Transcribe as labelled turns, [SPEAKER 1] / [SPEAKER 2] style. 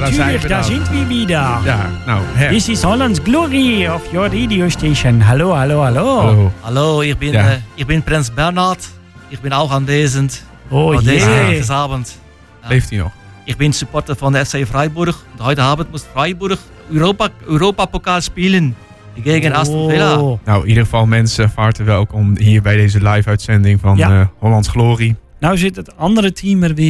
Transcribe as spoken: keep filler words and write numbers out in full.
[SPEAKER 1] natürlich, da sind wir wieder.
[SPEAKER 2] Ja, nou, Her.
[SPEAKER 1] This is Holland's Glory of your radio station. Hallo, hallo, hallo.
[SPEAKER 2] Hallo.
[SPEAKER 3] Hallo, ich bin,
[SPEAKER 2] Ja.
[SPEAKER 3] äh, ich bin Prinz Bernhard. Ich bin auch anwesend.
[SPEAKER 1] Oh
[SPEAKER 3] bei
[SPEAKER 1] je.
[SPEAKER 3] Dieses Abend. Ja.
[SPEAKER 2] Leeft hij nog?
[SPEAKER 3] Ich bin Supporter von der F C Freiburg. Und heute Abend muss Freiburg Europa, Europapokal spielen. Gegen Aston Villa.
[SPEAKER 1] Oh.
[SPEAKER 2] Nou, in ieder geval mensen, van harte welkom hier bij deze live-uitzending van
[SPEAKER 1] Ja.
[SPEAKER 2] uh, Hollands Glorie.
[SPEAKER 1] Nou zit het andere team er weer